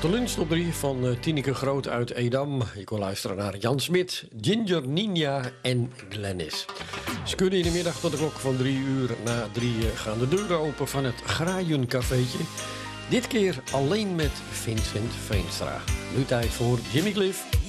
de lunch op 3 van Tineke Groot uit Edam. Je kon luisteren naar Jan Smit, Ginger Ninja en Glennis. Ze kunnen in de middag tot de klok van 3 uur. Na 3 gaan de deuren open van het Graaiencafeetje. Dit keer alleen met Vincent Veenstra. Nu tijd voor Jimmy Cliff.